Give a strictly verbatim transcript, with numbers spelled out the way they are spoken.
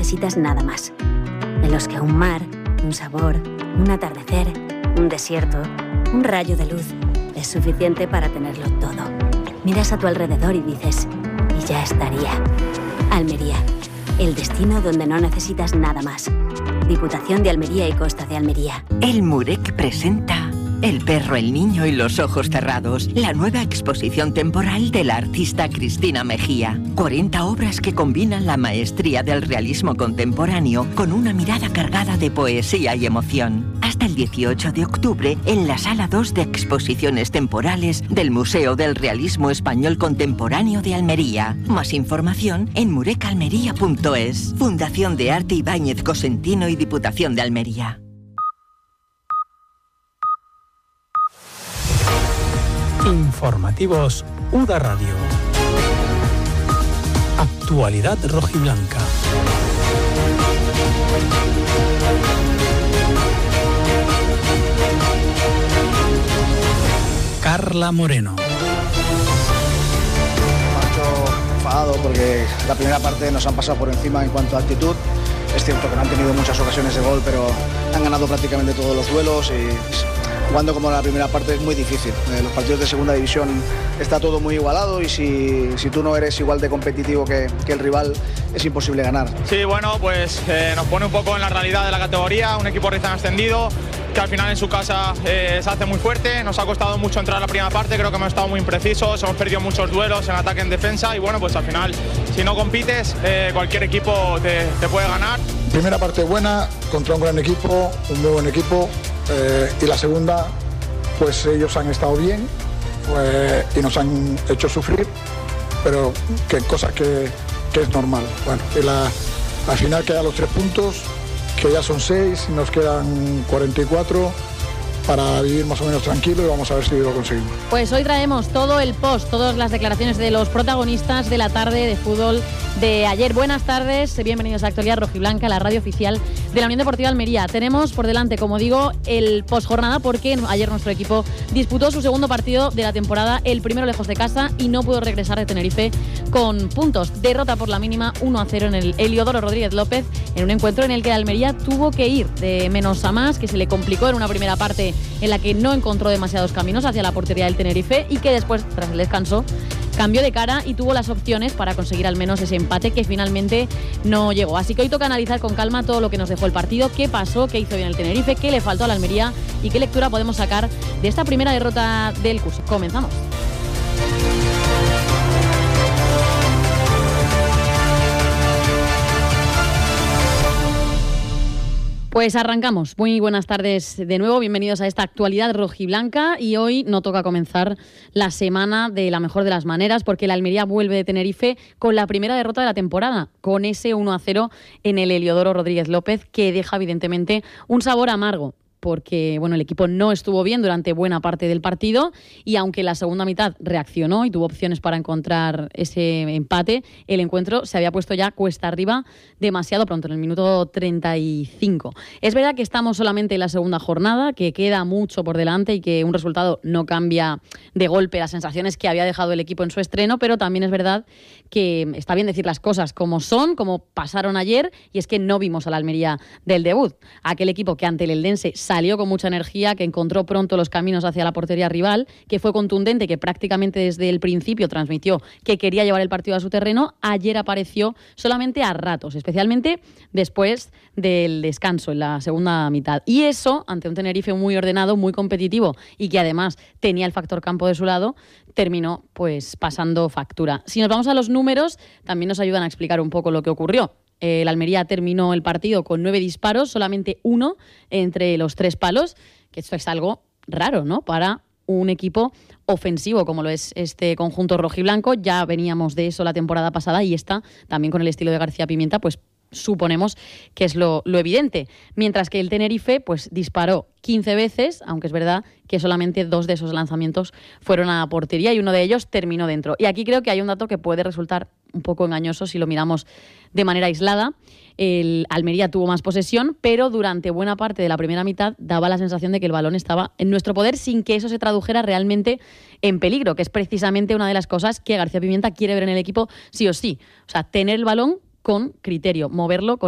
necesitas nada más. En los que un mar, un sabor, un atardecer, un desierto, un rayo de luz es suficiente para tenerlo todo. Miras a tu alrededor y dices, y ya estaría. Almería, el destino donde no necesitas nada más. Diputación de Almería y Costa de Almería. El Murec presenta El perro, el niño y los ojos cerrados, la nueva exposición temporal de la artista Cristina Mejía. cuarenta obras que combinan la maestría del realismo contemporáneo con una mirada cargada de poesía y emoción. Hasta el dieciocho de octubre en la Sala dos de Exposiciones Temporales del Museo del Realismo Español Contemporáneo de Almería. Más información en murecalmería punto es. Fundación de Arte Ibáñez Cosentino y Diputación de Almería. Informativos U D A Radio. Actualidad rojiblanca. Carla Moreno. Marcho enfadado porque la primera parte nos han pasado por encima en cuanto a actitud. Es cierto que no han tenido muchas ocasiones de gol, pero han ganado prácticamente todos los duelos y jugando como la primera parte es muy difícil. En los partidos de segunda división está todo muy igualado y si, si tú no eres igual de competitivo que, que el rival, es imposible ganar. Sí, bueno, pues eh, nos pone un poco en la realidad de la categoría, un equipo recién ascendido, que al final en su casa eh, se hace muy fuerte. Nos ha costado mucho entrar a la primera parte, creo que hemos estado muy imprecisos, hemos perdido muchos duelos en ataque, en defensa y bueno, pues al final, si no compites, eh, cualquier equipo te, te puede ganar. Primera parte buena, contra un gran equipo, un muy buen equipo. Eh, y la segunda, pues ellos han estado bien eh, y nos han hecho sufrir, pero que cosa que, que es normal. Bueno, y la, al final quedan los tres puntos, que ya son seis, y nos quedan cuarenta y cuatro para vivir más o menos tranquilo y vamos a ver si lo conseguimos. Pues hoy traemos todo el post, todas las declaraciones de los protagonistas de la tarde de fútbol de ayer. Buenas tardes, bienvenidos a Actualidad Rojiblanca, la radio oficial de la Unión Deportiva Almería. Tenemos por delante, como digo, el postjornada porque ayer nuestro equipo disputó su segundo partido de la temporada, el primero lejos de casa y no pudo regresar de Tenerife con puntos. Derrota por la mínima uno a cero en el Heliodoro Rodríguez López, en un encuentro en el que Almería tuvo que ir de menos a más, que se le complicó en una primera parte en la que no encontró demasiados caminos hacia la portería del Tenerife y que después, tras el descanso, cambió de cara y tuvo las opciones para conseguir al menos ese empate que finalmente no llegó. Así que hoy toca analizar con calma todo lo que nos dejó el partido, qué pasó, qué hizo bien el Tenerife, qué le faltó a la Almería y qué lectura podemos sacar de esta primera derrota del curso. Comenzamos. Pues arrancamos. Muy buenas tardes de nuevo, bienvenidos a esta actualidad rojiblanca y hoy no toca comenzar la semana de la mejor de las maneras porque la Almería vuelve de Tenerife con la primera derrota de la temporada, con ese uno a cero en el Heliodoro Rodríguez López que deja evidentemente un sabor amargo, porque bueno, el equipo no estuvo bien durante buena parte del partido y aunque la segunda mitad reaccionó y tuvo opciones para encontrar ese empate, el encuentro se había puesto ya cuesta arriba demasiado pronto, en el minuto treinta y cinco. Es verdad que estamos solamente en la segunda jornada, que queda mucho por delante y que un resultado no cambia de golpe las sensaciones que había dejado el equipo en su estreno, pero también es verdad que está bien decir las cosas como son, como pasaron ayer, y es que no vimos a la Almería del debut. Aquel equipo que ante el Eldense salió con mucha energía, que encontró pronto los caminos hacia la portería rival, que fue contundente, que prácticamente desde el principio transmitió que quería llevar el partido a su terreno, ayer apareció solamente a ratos, especialmente después del descanso en la segunda mitad. Y eso, ante un Tenerife muy ordenado, muy competitivo y que además tenía el factor campo de su lado, terminó pues pasando factura. Si nos vamos a los números, también nos ayudan a explicar un poco lo que ocurrió. Eh, la Almería terminó el partido con nueve disparos, solamente uno entre los tres palos, que esto es algo raro, ¿no?, para un equipo ofensivo como lo es este conjunto rojiblanco. Ya veníamos de eso la temporada pasada y esta, también con el estilo de García Pimienta, pues suponemos que es lo, lo evidente. Mientras que el Tenerife pues disparó quince veces, aunque es verdad que solamente dos de esos lanzamientos fueron a portería y uno de ellos terminó dentro. Y aquí creo que hay un dato que puede resultar un poco engañoso si lo miramos de manera aislada. El Almería tuvo más posesión, pero durante buena parte de la primera mitad daba la sensación de que el balón estaba en nuestro poder sin que eso se tradujera realmente en peligro, que es precisamente una de las cosas que García Pimienta quiere ver en el equipo sí o sí. O sea, tener el balón con criterio, moverlo con